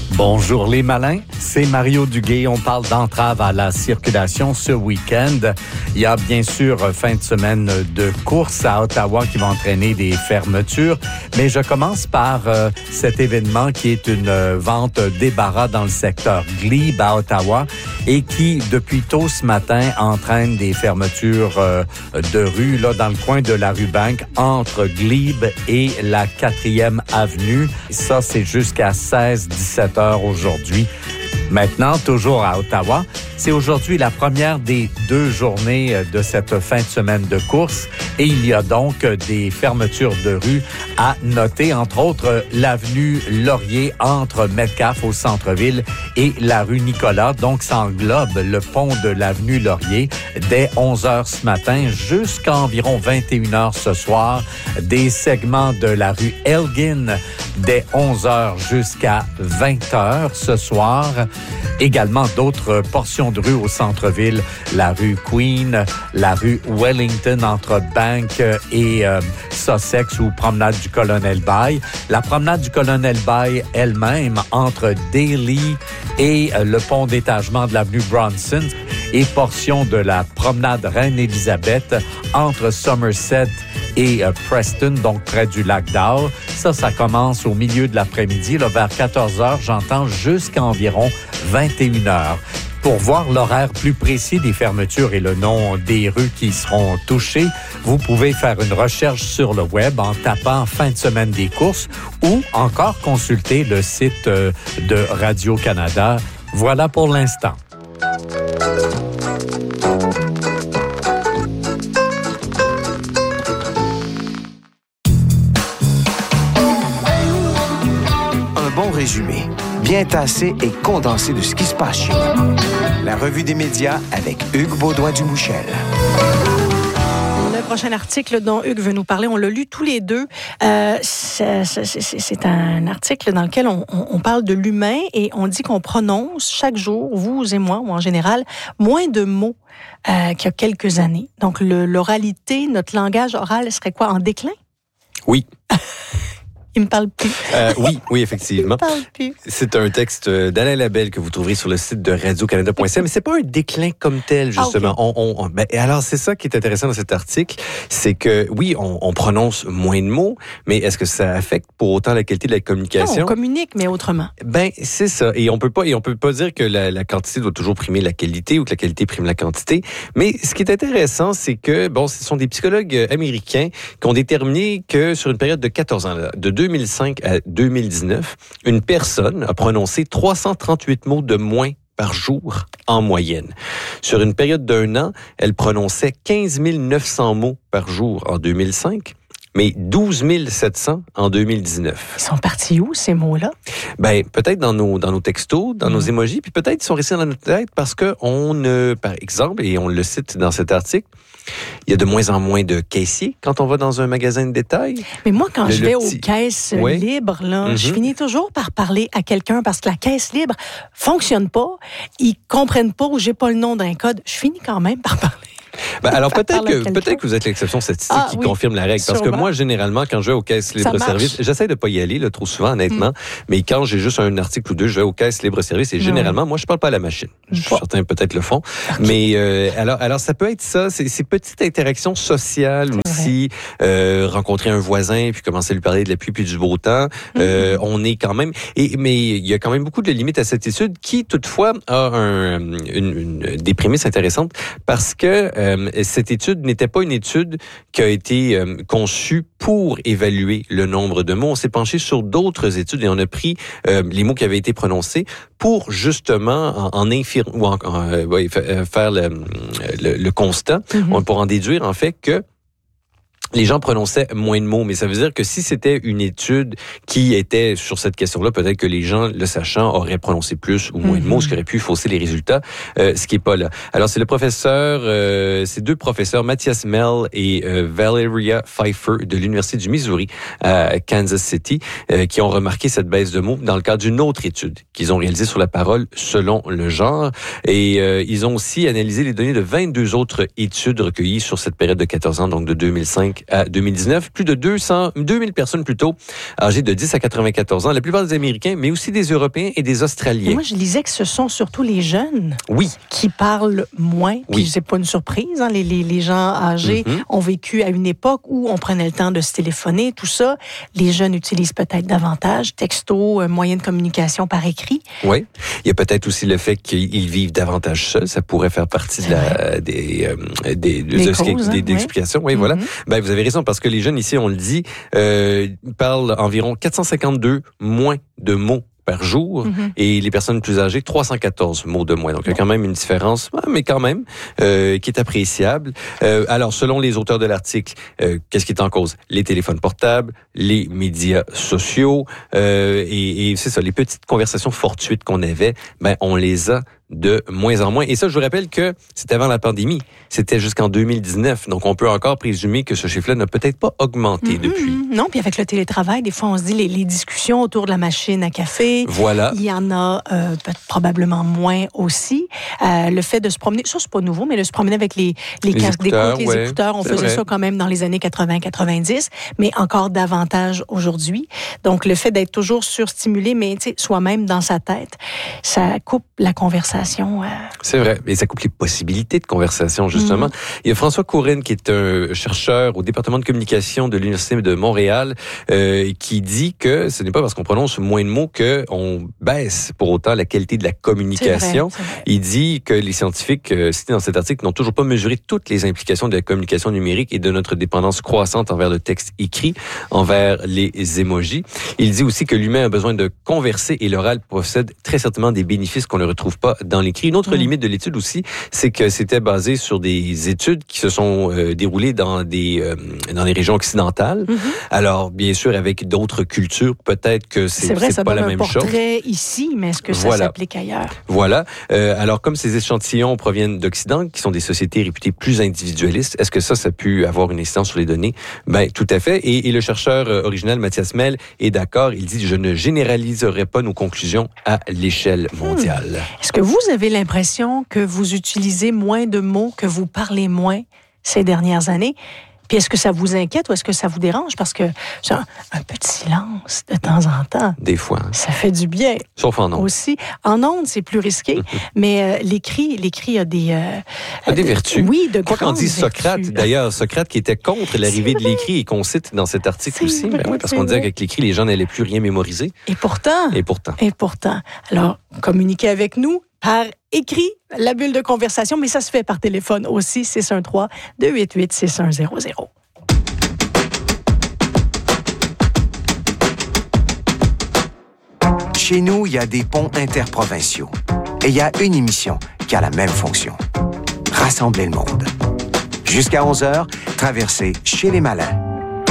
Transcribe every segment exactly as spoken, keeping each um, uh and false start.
Bonjour les malins, c'est Mario Duguay. On parle d'entrave à la circulation ce week-end. Il y a bien sûr fin de semaine de course à Ottawa qui va entraîner des fermetures. Mais je commence par euh, cet événement qui est une euh, vente débarras dans le secteur Glebe à Ottawa et qui, depuis tôt ce matin, entraîne des fermetures euh, de rue là dans le coin de la rue Bank entre Glebe et la quatrième avenue. Ça, c'est jusqu'à seize dix-sept heures aujourd'hui. Maintenant, toujours à Ottawa, c'est aujourd'hui la première des deux journées de cette fin de semaine de course et il y a donc des fermetures de rue à noter, entre autres l'avenue Laurier entre Metcalfe au centre-ville et la rue Nicolas. Donc, ça englobe le pont de l'avenue Laurier dès onze heures ce matin jusqu'à environ vingt et une heures ce soir. Des segments de la rue Elgin dès onze heures jusqu'à vingt heures ce soir. Également d'autres portions de rue au centre-ville, la rue Queen, la rue Wellington entre Bank et euh, Sussex ou promenade du Colonel Bay. La promenade du Colonel Bay elle-même entre Daly et euh, le pont d'étagement de l'avenue Bronson et portion de la promenade Reine-Élisabeth entre Somerset et euh, Preston, donc près du lac d'Ao. Ça, ça commence au milieu de l'après-midi, là, vers quatorze heures, j'entends, jusqu'à environ vingt et une heures. Pour voir l'horaire plus précis des fermetures et le nom des rues qui seront touchées, vous pouvez faire une recherche sur le web en tapant « Fin de semaine des courses » ou encore consulter le site euh, de Radio-Canada. Voilà pour l'instant. Bon résumé, bien tassé et condensé de ce qui se passe chez nous. La revue des médias avec Hugues Baudouin-Dumouchel. Le prochain article dont Hugues veut nous parler, on l'a lu tous les deux. Euh, c'est, c'est, c'est un article dans lequel on, on, on parle de l'humain et on dit qu'on prononce chaque jour, vous et moi, ou en général, moins de mots euh, qu'il y a quelques années. Donc, le, l'oralité, notre langage oral serait quoi, en déclin? Oui. Il me parle plus. Euh, oui, oui, effectivement. Il me parle plus. C'est un texte d'Alain Labelle que vous trouverez sur le site de radio canada point c a, mais c'est pas un déclin comme tel, justement. Ah, okay. on, on, ben, alors, c'est ça qui est intéressant dans cet article, c'est que, oui, on, on prononce moins de mots, mais est-ce que ça affecte pour autant la qualité de la communication? Non, on communique, mais autrement. Ben, c'est ça. Et on peut pas, et on peut pas dire que la, la quantité doit toujours primer la qualité ou que la qualité prime la quantité. Mais ce qui est intéressant, c'est que, bon, ce sont des psychologues américains qui ont déterminé que sur une période de quatorze ans, là, de deux mille cinq à deux mille dix-neuf, une personne a prononcé trois cent trente-huit mots de moins par jour en moyenne. Sur une période d'un an, elle prononçait quinze mille neuf cents mots par jour en deux mille cinq, mais douze mille sept cents en deux mille dix-neuf. Ils sont partis où, ces mots-là? Ben, peut-être dans nos, dans nos textos, dans mmh. nos émojis, puis peut-être ils sont restés dans notre tête parce que on, euh, par exemple, et on le cite dans cet article, il y a de moins en moins de caissiers quand on va dans un magasin de détail. Mais moi, quand le, je vais petit... aux caisses oui. libres, là, mm-hmm. je finis toujours par parler à quelqu'un parce que la caisse libre fonctionne pas. Ils comprennent pas ou j'ai pas le nom d'un code. Je finis quand même par parler. Ben alors peut-être que peut-être que vous êtes l'exception statistique ah, qui oui, confirme la règle. Parce sûrement. Que moi, généralement, quand je vais aux caisses libre-service, j'essaie de pas y aller là, trop souvent, honnêtement, mm. mais quand j'ai juste un article ou deux, je vais aux caisses libre-service et généralement, mm. moi, je parle pas à la machine. Je suis certain peut-être le font. Okay. Mais euh, alors, alors ça peut être ça, c'est ces petites interactions sociales c'est aussi, euh, rencontrer un voisin puis commencer à lui parler de la pluie puis du beau temps. Mm. Euh, on est quand même, et mais il y a quand même beaucoup de limites à cette étude qui, toutefois, a un, une, une, des prémices intéressantes parce que euh, cette étude n'était pas une étude qui a été euh, conçue pour évaluer le nombre de mots. On s'est penché sur d'autres études et on a pris euh, les mots qui avaient été prononcés pour justement en, en infirmer ou en, en, euh, ouais, faire le, le, le constat, mm-hmm. pour en déduire en fait que les gens prononçaient moins de mots, mais ça veut dire que si c'était une étude qui était sur cette question-là, peut-être que les gens, le sachant, auraient prononcé plus ou moins mm-hmm. de mots, ce qui aurait pu fausser les résultats, euh, ce qui est pas là. Alors, c'est le professeur, euh, c'est deux professeurs, Matthias Mell et euh, Valeria Pfeiffer de l'Université du Missouri à Kansas City, euh, qui ont remarqué cette baisse de mots dans le cadre d'une autre étude qu'ils ont réalisée sur la parole selon le genre. Et euh, ils ont aussi analysé les données de vingt-deux autres études recueillies sur cette période de quatorze ans, donc de deux mille cinq cinq à deux mille dix-neuf. Plus de deux cents, deux mille personnes plutôt, âgées de dix à quatre-vingt-quatorze ans. La plupart des Américains, mais aussi des Européens et des Australiens. Et moi, je lisais que ce sont surtout les jeunes oui. qui parlent moins. Puis oui. c'est pas une surprise. Hein? Les, les, les gens âgés mm-hmm. ont vécu à une époque où on prenait le temps de se téléphoner, tout ça. Les jeunes utilisent peut-être davantage texto, euh, moyens de communication par écrit. Oui. Il y a peut-être aussi le fait qu'ils vivent davantage seuls. Ça pourrait faire partie de la, des, euh, des, des, des, causes, des, des, des oui. explications. Oui, mm-hmm. voilà. Ben, vous avez raison, parce que les jeunes ici, on le dit, euh, parlent environ quatre cent cinquante-deux moins de mots par jour, mm-hmm. et les personnes plus âgées, trois cent quatorze mots de moins. Donc, il y a quand même une différence, mais quand même, euh, qui est appréciable. Euh, alors, selon les auteurs de l'article, euh, qu'est-ce qui est en cause? Les téléphones portables, les médias sociaux, euh, et, et c'est ça, les petites conversations fortuites qu'on avait, ben, on les a de moins en moins. Et ça, je vous rappelle que c'était avant la pandémie. C'était jusqu'en deux mille dix-neuf. Donc, on peut encore présumer que ce chiffre-là n'a peut-être pas augmenté mm-hmm. depuis. Non, puis avec le télétravail, des fois, on se dit les, les discussions autour de la machine à café. Voilà. Il y en a euh, probablement moins aussi. Euh, le fait de se promener, ça, c'est pas nouveau, mais de se promener avec les, les, les casques d'écoute, les ouais, écouteurs, on faisait vrai. ça quand même dans les années quatre-vingts quatre-vingt-dix, mais encore davantage aujourd'hui. Donc, le fait d'être toujours surstimulé, mais tu sais, soi-même dans sa tête, ça coupe la conversation. Euh... C'est vrai. Et ça coupe les possibilités de conversation, justement. Mmh. Il y a François Courine, qui est un chercheur au département de communication de l'Université de Montréal, euh, qui dit que ce n'est pas parce qu'on prononce moins de mots qu'on baisse pour autant la qualité de la communication. C'est vrai, c'est vrai. Il dit que les scientifiques euh, cités dans cet article n'ont toujours pas mesuré toutes les implications de la communication numérique et de notre dépendance croissante envers le texte écrit, envers les émojis. Il dit aussi que l'humain a besoin de converser et l'oral possède très certainement des bénéfices qu'on ne retrouve pas dans l'écrit. Une autre mmh. limite de l'étude aussi, c'est que c'était basé sur des études qui se sont euh, déroulées dans des euh, dans les régions occidentales. Mmh. Alors, bien sûr, avec d'autres cultures, peut-être que c'est, c'est, vrai, c'est ça pas donne la même chose. C'est vrai, ça ici, mais est-ce que ça voilà. s'applique ailleurs? Voilà. Euh, alors, comme ces échantillons proviennent d'Occident, qui sont des sociétés réputées plus individualistes, est-ce que ça, ça a pu avoir une incidence sur les données? Ben, tout à fait. Et, et le chercheur euh, original, Mathias Mell, est d'accord. Il dit, je ne généraliserai pas nos conclusions à l'échelle mondiale. Mmh. Est-ce que vous avez l'impression que vous utilisez moins de mots, que vous parlez moins ces dernières années? Puis est-ce que ça vous inquiète ou est-ce que ça vous dérange? Parce que un, un peu de silence de temps en temps. Des fois. Ça fait du bien. Sauf en ondes. Aussi. En ondes, c'est plus risqué. Mm-hmm. Mais euh, l'écrit, l'écrit a des... Euh, a des vertus. Oui, de Quoi qu'on dit Socrate, vertus. D'ailleurs, Socrate qui était contre l'arrivée de l'écrit et qu'on cite dans cet article c'est aussi. Vrai, ben oui, parce qu'on disait qu'avec l'écrit, les gens n'allaient plus rien mémoriser. Et pourtant. Et pourtant. Et pourtant. Alors, communiquez avec nous par écrit, la bulle de conversation, mais ça se fait par téléphone aussi, six un trois, deux huit huit, six un zéro zéro. Chez nous, il y a des ponts interprovinciaux. Et il y a une émission qui a la même fonction. Rassembler le monde. Jusqu'à onze heures, traversez Chez les Malins.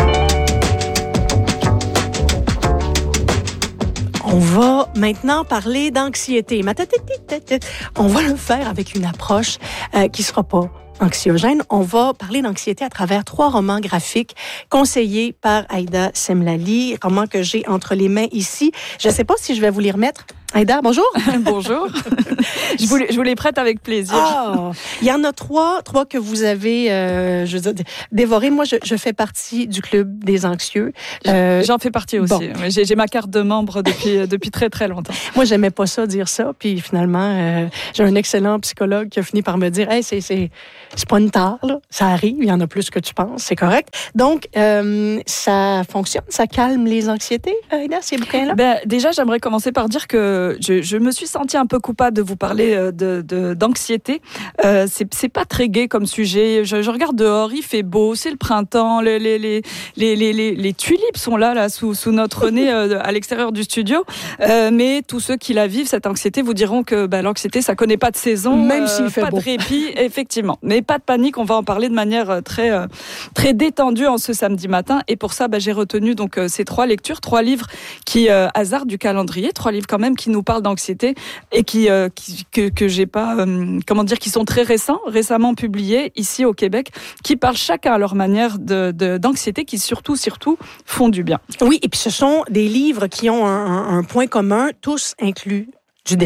On va maintenant parler d'anxiété. On va le faire avec une approche euh, qui sera pas anxiogène. On va parler d'anxiété à travers trois romans graphiques conseillés par Aïda Semlali, romans que j'ai entre les mains ici. Je ne sais pas si je vais vous les remettre. Aïda, bonjour. Bonjour. je, vous les, je vous les prête avec plaisir. Oh, il y en a trois, trois que vous avez, euh, je veux dire, dévorés. Moi, je, je fais partie du club des anxieux. Euh, J'en fais partie aussi. Bon. J'ai, j'ai ma carte de membre depuis, depuis très, très longtemps. Moi, j'aimais pas ça, dire ça. Puis finalement, euh, j'ai un excellent psychologue qui a fini par me dire, hey, c'est, c'est, c'est pas une tare, là. Ça arrive. Il y en a plus que tu penses. C'est correct. Donc, euh, ça fonctionne. Ça calme les anxiétés, Aïda, ces bouquins-là? Ben, déjà, j'aimerais commencer par dire que Je, je me suis sentie un peu coupable de vous parler de, de, d'anxiété. Euh, c'est, c'est pas très gai comme sujet. Je, je regarde dehors, il fait beau, c'est le printemps, les, les, les, les, les, les, les tulipes sont là, là sous, sous notre nez euh, à l'extérieur du studio. Euh, mais tous ceux qui la vivent, cette anxiété, vous diront que bah, l'anxiété, ça connaît pas de saison, même euh, s'il fait pas beau. de répit, effectivement. Mais pas de panique, on va en parler de manière très, euh, très détendue en ce samedi matin. Et pour ça, bah, j'ai retenu donc euh, ces trois lectures, trois livres qui euh, hasardent du calendrier, trois livres quand même qui nous parlent d'anxiété et qui, euh, qui que, que j'ai pas euh, comment dire qui sont très récents, récemment publiés ici au Québec, qui parlent chacun à leur manière de, de d'anxiété, qui surtout surtout font du bien. Oui, et puis ce sont des livres qui ont un, un, un point commun, tous inclus du dessin.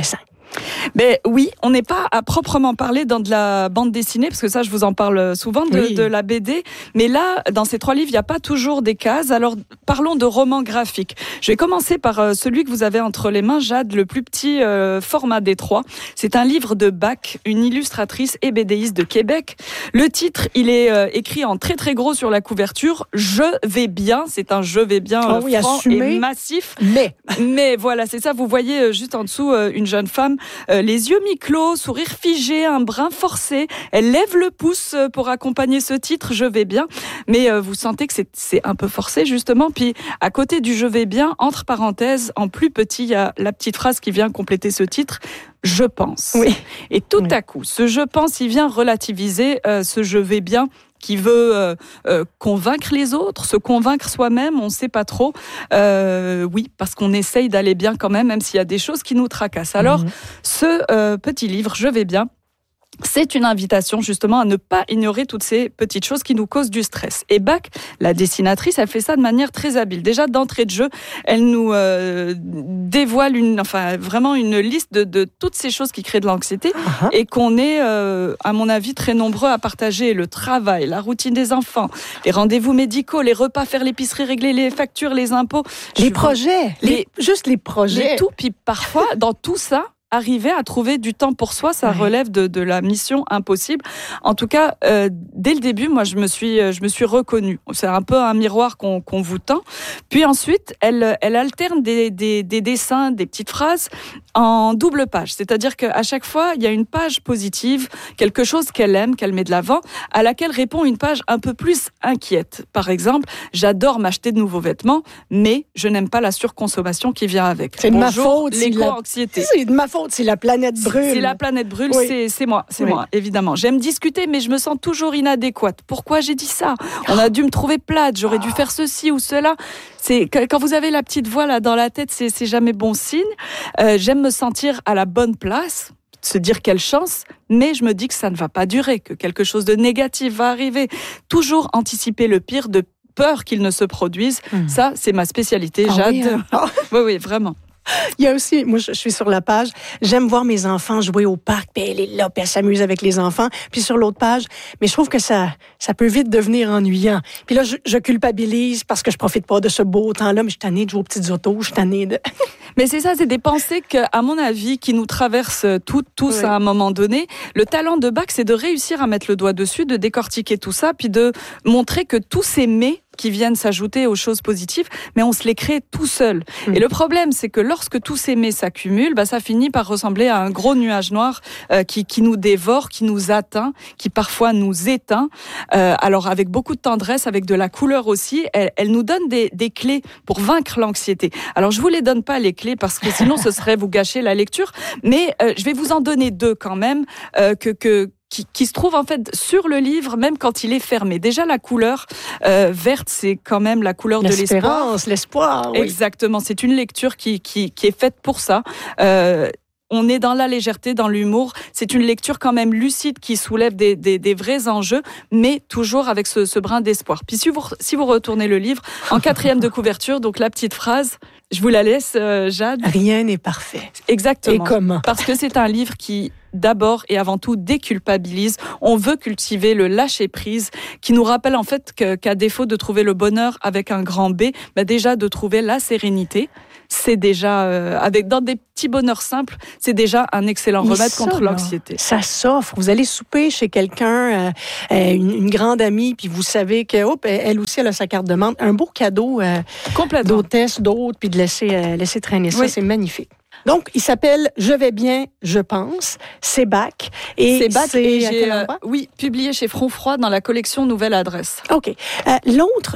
Mais oui, on n'est pas à proprement parler dans de la bande dessinée, parce que ça, je vous en parle souvent, de, oui. de la B D. Mais là, dans ces trois livres, il n'y a pas toujours des cases. Alors, parlons de romans graphiques. Je vais commencer par euh, celui que vous avez entre les mains, Jade, le plus petit euh, format des trois. C'est un livre de Bach, une illustratrice et BDiste de Québec. Le titre, il est euh, écrit en très très gros sur la couverture. Je vais bien. C'est un je vais bien euh, oh oui, franc assumé, et massif. Mais, mais voilà, c'est ça. Vous voyez euh, juste en dessous euh, une jeune femme. Euh, les yeux mi-clos, sourire figé, un brin forcé. Elle lève le pouce pour accompagner ce titre, je vais bien. Mais euh, vous sentez que c'est, c'est un peu forcé, justement. Puis, à côté du je vais bien, entre parenthèses, en plus petit, il y a la petite phrase qui vient compléter ce titre. Je pense. Oui. Et tout oui. à coup, ce je pense, il vient relativiser euh, ce je vais bien qui veut euh, euh, convaincre les autres, se convaincre soi-même, on ne sait pas trop. Euh, oui, parce qu'on essaye d'aller bien quand même, même s'il y a des choses qui nous tracassent. Alors, mmh. ce euh, petit livre, Je vais bien, c'est une invitation justement à ne pas ignorer toutes ces petites choses qui nous causent du stress. Et Bach, la dessinatrice, elle fait ça de manière très habile. Déjà d'entrée de jeu, elle nous euh, dévoile une, enfin vraiment une liste de, de toutes ces choses qui créent de l'anxiété uh-huh. et qu'on est, euh, à mon avis, très nombreux à partager. Le travail, la routine des enfants, les rendez-vous médicaux, les repas, faire l'épicerie, régler les factures, les impôts, les Je projets, les, les, juste les projets, les tout. Puis parfois, dans tout ça, arriver à trouver du temps pour soi, ça oui. relève de, de la mission impossible. En tout cas, euh, dès le début, moi, je me suis, je me suis reconnue. C'est un peu un miroir qu'on, qu'on vous tend. Puis ensuite, elle, elle alterne des, des, des dessins, des petites phrases en double page. C'est-à-dire qu'à chaque fois, il y a une page positive, quelque chose qu'elle aime, qu'elle met de l'avant, à laquelle répond une page un peu plus inquiète. Par exemple, j'adore m'acheter de nouveaux vêtements, mais je n'aime pas la surconsommation qui vient avec. C'est de ma faute. L'éco-anxiété. C'est de ma faute. Si la planète brûle. Si la planète brûle, oui. c'est, c'est moi, c'est oui. moi, évidemment. J'aime discuter, mais je me sens toujours inadéquate. Pourquoi j'ai dit ça ? On a dû me trouver plate, j'aurais dû faire ceci ou cela. C'est, quand vous avez la petite voix là dans la tête, c'est, c'est jamais bon signe. Euh, j'aime me sentir à la bonne place, se dire quelle chance, mais je me dis que ça ne va pas durer, que quelque chose de négatif va arriver. Toujours anticiper le pire, de peur qu'il ne se produise. Mmh. Ça, c'est ma spécialité, oh, Jade. Oui, hein. oui, oui, vraiment. Il y a aussi, moi je suis sur la page, j'aime voir mes enfants jouer au parc, puis elle est là, puis elle s'amuse avec les enfants. Puis sur l'autre page, mais je trouve que ça, ça peut vite devenir ennuyant. Puis là, je, je culpabilise parce que je profite pas de ce beau temps-là, mais je suis tannée de jouer aux petites autos, je suis tannée de... Mais c'est ça, c'est des pensées que, à mon avis, qui nous traversent toutes, tous oui. à un moment donné. Le talent de Bach, c'est de réussir à mettre le doigt dessus, de décortiquer tout ça, puis de montrer que tous ces mais qui viennent s'ajouter aux choses positives, mais on se les crée tout seul. Mmh. Et le problème, c'est que lorsque tous ces mais s'accumulent, bah, ça finit par ressembler à un gros nuage noir euh, qui, qui nous dévore, qui nous atteint, qui parfois nous éteint. Euh, alors avec beaucoup de tendresse, avec de la couleur aussi, elle, elle nous donne des, des clés pour vaincre l'anxiété. Alors je vous les donne pas les clés parce que sinon ce serait vous gâcher la lecture, mais euh, je vais vous en donner deux quand même euh, que que Qui, qui se trouve en fait sur le livre, même quand il est fermé. Déjà, la couleur euh, verte, c'est quand même la couleur de l'espoir. L'espérance, l'espoir, oui. Exactement, c'est une lecture qui, qui, qui est faite pour ça. Euh, on est dans la légèreté, dans l'humour. C'est une lecture quand même lucide qui soulève des, des, des vrais enjeux, mais toujours avec ce, ce brin d'espoir. Puis si vous, si vous retournez le livre, en quatrième de couverture, donc la petite phrase, je vous la laisse, euh, Jade. Rien n'est parfait. Exactement. Et comment ? Parce que c'est un livre qui... d'abord et avant tout déculpabilise. On veut cultiver le lâcher-prise qui nous rappelle en fait que, qu'à défaut de trouver le bonheur avec un grand B, bah déjà de trouver la sérénité. C'est déjà, euh, avec dans des petits bonheurs simples, c'est déjà un excellent remède ça, contre là, l'anxiété. Ça s'offre. Vous allez souper chez quelqu'un, euh, une, une grande amie, puis vous savez que, hop, elle aussi, elle a sa carte de membre. Un beau cadeau euh, d'hôtesse, d'autres, puis de laisser, euh, laisser traîner ça, oui. C'est magnifique. Donc, il s'appelle « Je vais bien, je pense ». C'est Bach. Et c'est Bach c'est et j'ai, euh, oui, publié chez Front Froid dans la collection Nouvelle Adresse. OK. Euh, l'autre,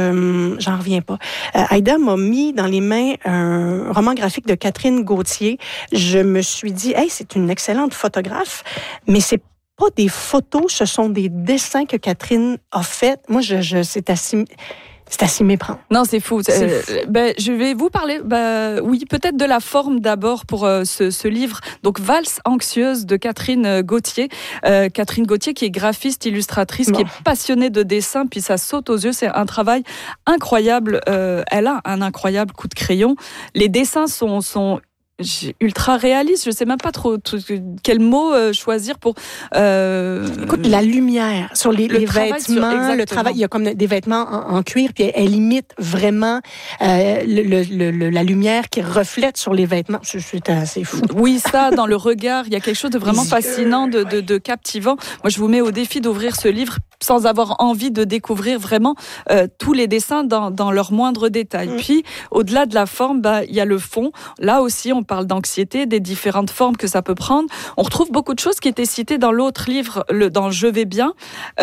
je j'en reviens pas. Euh, Aïda m'a mis dans les mains un roman graphique de Catherine Gauthier. Je me suis dit, hey, c'est une excellente photographe, mais c'est pas des photos, ce sont des dessins que Catherine a faits. Moi, je, je c'est assez... C'est à s'y méprendre. Non, c'est fou. C'est euh, fou. Ben, je vais vous parler, ben, oui, peut-être de la forme d'abord pour euh, ce, ce livre. Donc, Valse anxieuse de Catherine Gauthier. Euh, Catherine Gauthier qui est graphiste, illustratrice, bon. qui est passionnée de dessin, puis ça saute aux yeux. C'est un travail incroyable. Euh, elle a un incroyable coup de crayon. Les dessins sont... sont ultra réaliste. Je sais même pas trop tout, quel mot euh, choisir pour. Euh, Écoute, la lumière sur les, les vêtements, sur, le travail. Il y a comme des vêtements en, en cuir, puis elle, elle imite vraiment euh, le, le, le, la lumière qui reflète sur les vêtements. C'est assez fou. Oui, ça, dans le regard, il y a quelque chose de vraiment fascinant, de, de, de captivant. Moi, je vous mets au défi d'ouvrir ce livre sans avoir envie de découvrir vraiment euh, tous les dessins dans, dans leurs moindres détails. Mmh. Puis, au-delà de la forme, bah, il y a le fond. Là aussi, on parle d'anxiété, des différentes formes que ça peut prendre. On retrouve beaucoup de choses qui étaient citées dans l'autre livre, le, dans Je vais bien.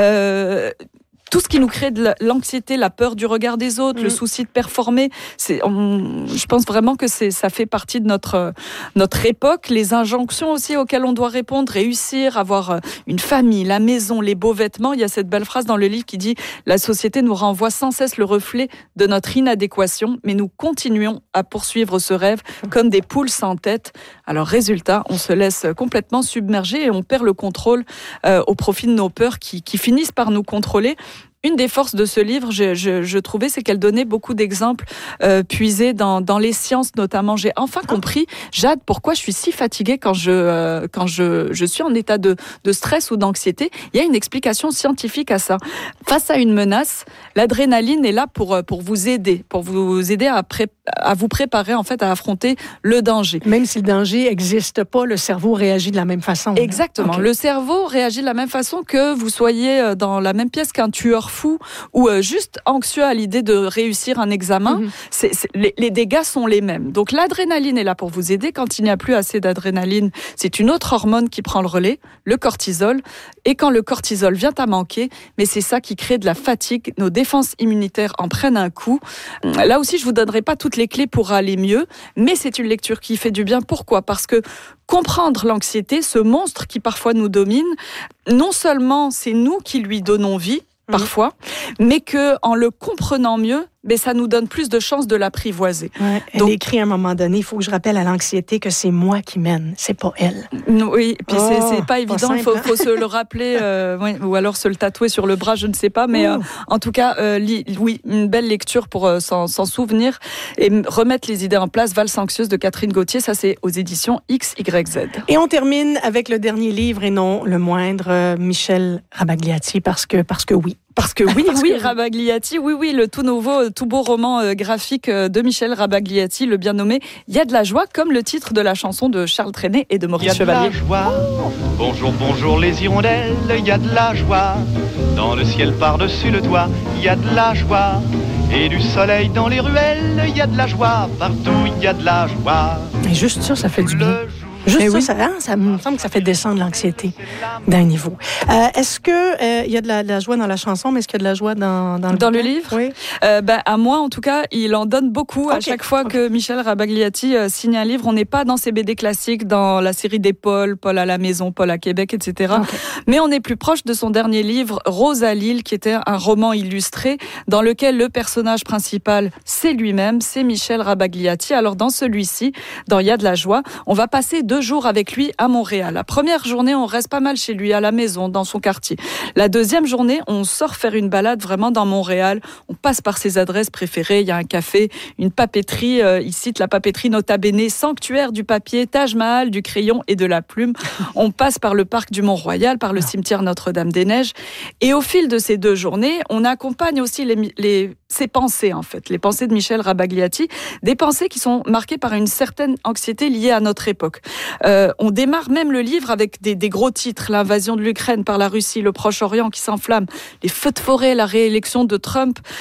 Euh, Tout ce qui nous crée de l'anxiété, la peur du regard des autres, mmh. le souci de performer, c'est, on, je pense vraiment que c'est, ça fait partie de notre, notre époque. Les injonctions aussi auxquelles on doit répondre, réussir, avoir une famille, la maison, les beaux vêtements. Il y a cette belle phrase dans le livre qui dit « La société nous renvoie sans cesse le reflet de notre inadéquation, mais nous continuons à poursuivre ce rêve comme des poules sans tête. » Alors résultat, on se laisse complètement submerger et on perd le contrôle euh, au profit de nos peurs qui, qui finissent par nous contrôler. Une des forces de ce livre, je, je, je trouvais, c'est qu'elle donnait beaucoup d'exemples euh, puisés dans, dans les sciences notamment. J'ai enfin compris, Jade, pourquoi je suis si fatiguée quand je, euh, quand je, je suis en état de, de stress ou d'anxiété. Il y a une explication scientifique à ça. Face à une menace, l'adrénaline est là pour, pour vous aider, pour vous aider à, pré, à vous préparer en fait à affronter le danger. Même si le danger n'existe pas, le cerveau réagit de la même façon. Exactement. Okay. Le cerveau réagit de la même façon que vous soyez dans la même pièce qu'un tueur fou ou euh, juste anxieux à l'idée de réussir un examen, mmh. c'est, c'est, les, les dégâts sont les mêmes. Donc l'adrénaline est là pour vous aider. Quand il n'y a plus assez d'adrénaline, c'est une autre hormone qui prend le relais, le cortisol. Et quand le cortisol vient à manquer, mais c'est ça qui crée de la fatigue. Nos défenses immunitaires en prennent un coup. Là aussi, je vous donnerai pas toutes les clés pour aller mieux, mais c'est une lecture qui fait du bien. Pourquoi ? Parce que comprendre l'anxiété, ce monstre qui parfois nous domine, non seulement c'est nous qui lui donnons vie, parfois, mais que en le comprenant mieux, mais ça nous donne plus de chances de l'apprivoiser. Ouais, elle Donc, écrit à un moment donné, il faut que je rappelle à l'anxiété que c'est moi qui mène, c'est pas elle. Oui, puis oh, c'est, c'est pas évident, il faut, faut se le rappeler, euh, oui, ou alors se le tatouer sur le bras, je ne sais pas, mais euh, en tout cas, euh, li, oui, une belle lecture pour euh, s'en, s'en souvenir et remettre les idées en place. Valse anxieuse de Catherine Gauthier, ça c'est aux éditions X Y Z. Et on termine avec le dernier livre et non le moindre, euh, Michel Rabagliati, parce que, parce que oui. Parce que oui, Parce oui, que... Rabagliati, oui, oui, le tout nouveau, tout beau roman euh, graphique de Michel Rabagliati, le bien nommé « Il y a de la joie », comme le titre de la chanson de Charles Trenet et de Maurice Chevalier. Il y a de la joie, bonjour, bonjour les hirondelles, il y a de la joie, dans le ciel par-dessus le toit, il y a de la joie, et du soleil dans les ruelles, il y a de la joie, partout il y a de la joie. Et juste ça, ça fait du bien. Juste ça, oui. ça, hein, ça me semble que ça fait descendre l'anxiété d'un niveau. Euh, est-ce que euh, il y a de la, de la joie dans la chanson, mais est-ce qu'il y a de la joie dans, dans le Dans le livre? Oui. Euh, ben, à moi, en tout cas, il en donne beaucoup. Okay. À chaque fois okay. que Michel Rabagliati euh, signe un livre, on n'est pas dans ses B D classiques, dans la série des Paul, Paul à la maison, Paul à Québec, et cetera. Okay. Mais on est plus proche de son dernier livre, Rose à Lille, qui était un roman illustré, dans lequel le personnage principal, c'est lui-même, c'est Michel Rabagliati. Alors, dans celui-ci, dans Il y a de la joie, on va passer deux jours avec lui à Montréal. La première journée, on reste pas mal chez lui, à la maison, dans son quartier. La deuxième journée, on sort faire une balade vraiment dans Montréal. On passe par ses adresses préférées. Il y a un café, une papeterie. Euh, il cite la papeterie Nota Bene, sanctuaire du papier, Taj Mahal, du crayon et de la plume. On passe par le parc du Mont-Royal, par le cimetière Notre-Dame-des-Neiges. Et au fil de ces deux journées, on accompagne aussi les, les, ses pensées, en fait. Les pensées de Michel Rabagliati. Des pensées qui sont marquées par une certaine anxiété liée à notre époque. Euh, on démarre même le livre avec des, des gros titres. L'invasion de l'Ukraine par la Russie, le Proche-Orient qui s'enflamme, les feux de forêt, la réélection de Trump,